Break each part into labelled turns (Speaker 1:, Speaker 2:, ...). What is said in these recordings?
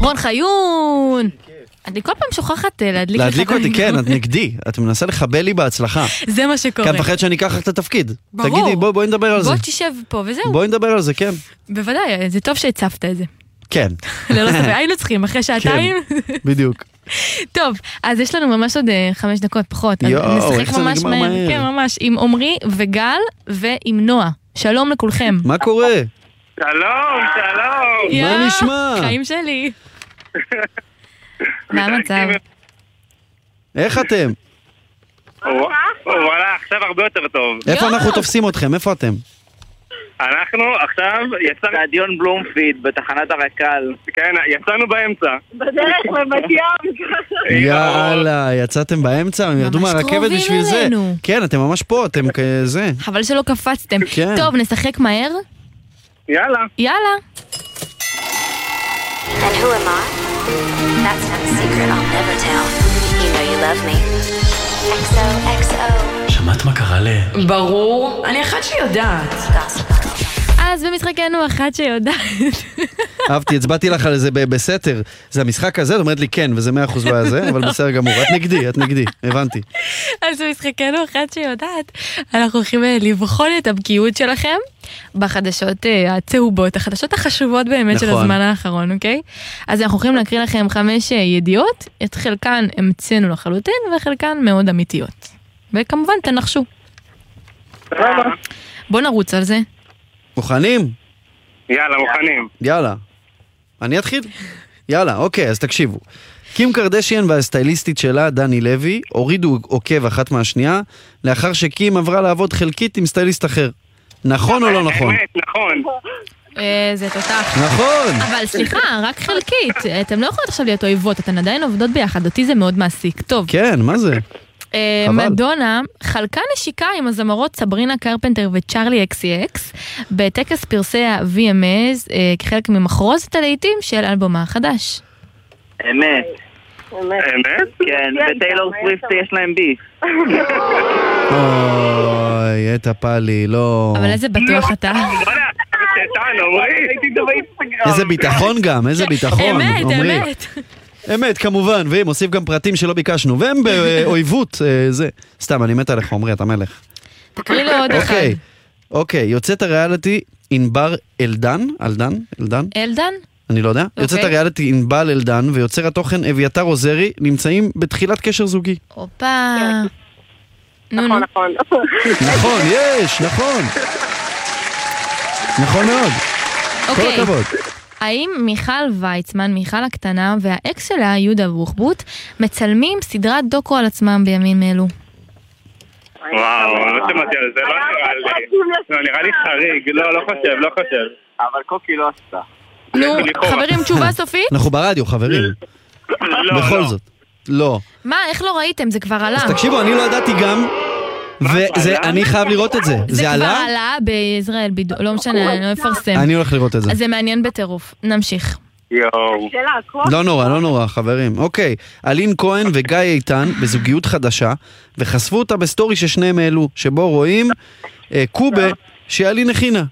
Speaker 1: רון חיון. אני כל פעם שוכחת להדליק
Speaker 2: אותי, כן, את נגדי. את מנסה לחבל לי בהצלחה.
Speaker 1: זה מה שקורה.
Speaker 2: כן, פחד שאני אקח לך את התפקיד.
Speaker 1: ברור.
Speaker 2: תגידי, בואי נדבר על זה.
Speaker 1: בוא תשב פה וזהו.
Speaker 2: בואי נדבר על זה, כן.
Speaker 1: בוודאי, זה טוב שהצפת את זה.
Speaker 2: כן.
Speaker 1: לא ספק, היינו צריכים, אחרי שעתיים.
Speaker 2: כן, בדיוק.
Speaker 1: טוב, אז יש לנו ממש עוד 5 דקות פחות.
Speaker 2: יואו, איך זה נגמר מהר.
Speaker 1: כן, ממש, עם עומרי וגל ועם נועה. שלום לכולכם.
Speaker 2: מה קורה?
Speaker 3: שלום.
Speaker 2: מה נשמע?
Speaker 1: חיים שלי. מה המצב?
Speaker 2: איך אתם?
Speaker 3: וואלה, עכשיו הרבה יותר טוב.
Speaker 2: איפה אנחנו תופסים אתכם? איפה אתם?
Speaker 3: אנחנו עכשיו יצאנו
Speaker 4: באדיון בלומפיד בתחנת הרקל.
Speaker 3: כן, יצאנו באמצע.
Speaker 5: בדרך לבת ים.
Speaker 2: יאללה, יצאתם באמצע? הם ירדו מהרכבת בשביל זה. כן, אתם ממש פה, אתם כזה.
Speaker 1: חבל שלא קפצתם.
Speaker 2: כן.
Speaker 1: טוב, נשחק מהר?
Speaker 3: יאללה.
Speaker 1: יאללה.
Speaker 6: And who am I? That's not a secret I'll never tell. You know you love me. XOXO.
Speaker 7: שמעת מה קרה
Speaker 8: ברור, אני אחת שיודעת.
Speaker 1: אז במשחקנו אחת שיודעת.
Speaker 2: אהבתי, הצבעתי לך על זה בסתר. זה המשחק הזה? את אומרת לי כן, וזה 100% בזה, אבל בסדר גמור. את נגדי, הבנתי.
Speaker 1: אז במשחקנו אחת שיודעת, אנחנו הולכים לבחון את הבקיאות שלכם בחדשות הצהובות, החדשות החשובות באמת של הזמן האחרון, אוקיי? אז אנחנו הולכים להקריא לכם 5 ידיעות, את חלקן המצאנו לחלוטין, וחלקן מאוד אמיתיות. וכמובן תנחשו. בוא נרוץ על זה.
Speaker 2: מוכנים?
Speaker 3: יאללה, מוכנים.
Speaker 2: יאללה. אני אתחיל? יאללה, אוקיי, אז תקשיבו. קים קרדשיאן והסטייליסטית שלה, דני לוי, הורידו עוקב אחת מהשנייה, לאחר שקים עברה לעבוד חלקית עם סטייליסט אחר. נכון או לא נכון?
Speaker 3: אמת, נכון.
Speaker 1: זה תותח.
Speaker 2: נכון.
Speaker 1: אבל סליחה, רק חלקית. אתם לא יכולות עכשיו להיות אויבות, אתן עדיין עובדות ביחד, אותי זה מאוד מעסיק. טוב.
Speaker 2: כן, מה זה?
Speaker 1: מדונה חלקה נשיקה עם הזמרות סברינה קרפנטר וצ'ארלי XCX בטקס פרסי ה-VMAs כחלק ממחרוז הלהיטים של אלבומה החדש.
Speaker 4: אמת.
Speaker 3: אמת?
Speaker 4: כן, וטיילור סוויפט יש להם ביף.
Speaker 2: אוי, את הפלי, לא.
Speaker 1: אבל איזה בטוח אתה.
Speaker 2: איזה ביטחון גם, איזה ביטחון.
Speaker 1: אמת.
Speaker 2: אמת, כמובן, והם מוסיף גם פרטים שלא ביקשנו, והם באויבות, זה. סתם, אני מת עליך, עומרי, אתה מלך.
Speaker 1: תקריא לו עוד אחד.
Speaker 2: אוקיי, יוצאת הריאליטי ענבר אלדן?
Speaker 1: אלדן?
Speaker 2: אני לא יודע. יוצאת הריאליטי ענבל אלדן, ויוצר התוכן אביתר עוזרי, נמצאים בתחילת קשר זוגי.
Speaker 1: אופה.
Speaker 5: נכון.
Speaker 2: נכון, יש, נכון. נכון מאוד. כל הכבוד.
Speaker 1: האם מיכל ויצמן, מיכל הקטנה, והאקס שלה, יהודה ווחבוט, מצלמים סדרת דוקו על עצמם בימים אלו?
Speaker 3: וואו, לא שמעתי על זה, לא נראה לי. לא, נראה לי חריג, לא חושב.
Speaker 4: אבל קוקי לא עשתה.
Speaker 1: נו, חברים, תשובה סופית?
Speaker 2: אנחנו ברדיו, חברים. בכל זאת. לא.
Speaker 1: מה, איך לא ראיתם? זה כבר עלה.
Speaker 2: אז תקשיבו, אני לא ידעתי גם, ואני חייב לראות את זה.
Speaker 1: זה כבר עלה בישראל, לא משנה, אני לא אפרסם.
Speaker 2: אני הולך לראות את זה.
Speaker 1: אז זה מעניין בטירוף. נמשיך.
Speaker 2: לא נורא, חברים. אוקיי, אלין כהן וגיא איתן בזוגיות חדשה, וחשפו אותה בסטורי ששניהם העלו, שבו רואים קובה שאלין הכינה.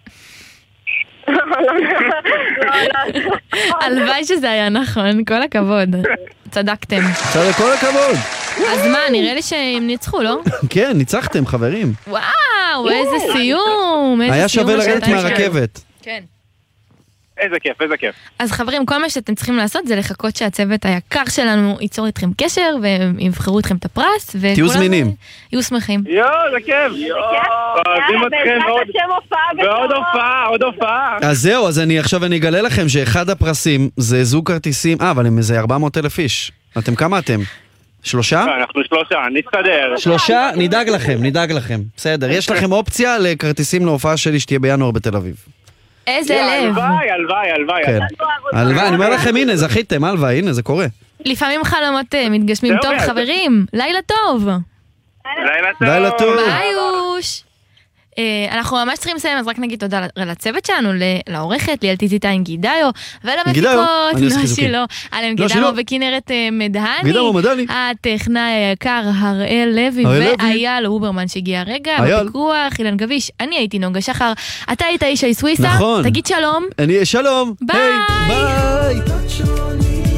Speaker 1: הלוואי שזה היה נכון, כל הכבוד. צדקתם.
Speaker 2: כל הכבוד.
Speaker 1: אז מה, נראה לי שהם ניצחו, לא?
Speaker 2: כן, ניצחתם, חברים.
Speaker 1: וואו, איזה סיום.
Speaker 2: היה שווה לרדת מהרכבת.
Speaker 1: כן.
Speaker 3: איזה כיף.
Speaker 1: אז חברים, כל מה שאתם צריכים לעשות זה לחכות שהצוות היקר שלנו ייצור איתכם קשר, והם יבחרו אתכם את הפרס,
Speaker 2: תהיו זמינים.
Speaker 1: יהיו שמחים.
Speaker 3: זה כיף. אוהבים אתכם עוד הופעה.
Speaker 2: אז זהו, אז עכשיו אני אגלה לכם שאחד הפרסים זה זוג כרטיסים, אבל הם איזה 400,000 איש. אתם כמה אתם? 3?
Speaker 3: אנחנו 3, נסתדר.
Speaker 2: 3, נדאג לכם. בסדר, יש לכם אופציה לכרטיסים להופעה שלי שתהיה בינואר בתל אביב.
Speaker 1: איזה לב.
Speaker 3: הלוואי.
Speaker 2: כן. הלוואי, אני אומר לכם, הנה, זכיתם, הלוואי, הנה, זה קורה.
Speaker 1: לפעמים חלומות מתגשמים. טוב, חברים, לילה טוב.
Speaker 2: לילה טוב.
Speaker 1: ביי אוש. אנחנו ממש צריכים לסיים, אז רק נגיד תודה לצוות שלנו, לעורכת, ליאל טיטיטיין גידאיו, ולמפיקות, נושי לא, אלם גידאמו וכינרת מדהני, הטכנאי היקר הראל לוי, ואייל הוברמן שהגיע הרגע, בפיקוח, אילן גביש, אני הייתי נוגה שחר, אתה היית איש סוויסה, תגיד שלום.
Speaker 2: שלום.
Speaker 1: ביי.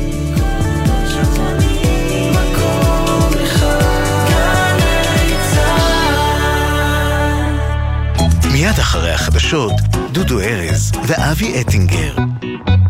Speaker 7: אחרי החדשות, דודו ארז ואבי אטינגר.